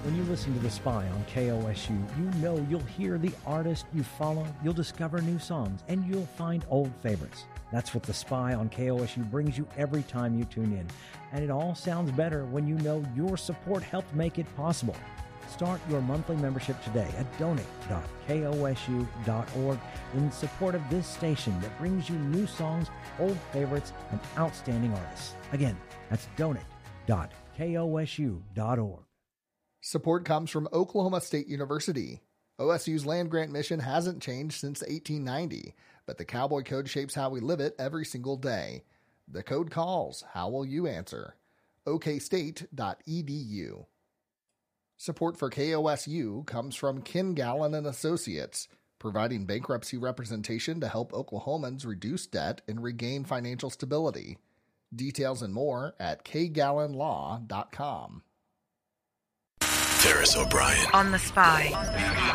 When you listen to The Spy on KOSU, you know you'll hear the artist you follow, you'll discover new songs, and you'll find old favorites. That's what The Spy on KOSU brings you every time you tune in. And it all sounds better when you know your support helped make it possible. Start your monthly membership today at donate.kosu.org in support of this station that brings you new songs, old favorites, and outstanding artists. Again, that's donate.kosu.org. Support comes from Oklahoma State University. OSU's land-grant mission hasn't changed since 1890, but the Cowboy Code shapes how we live it every single day. The code calls. How will you answer? okstate.edu. Support for KOSU comes from Ken Gallen and Associates, providing bankruptcy representation to help Oklahomans reduce debt and regain financial stability. Details and more at kgallenlaw.com. Ferris O'Brien on The Spy.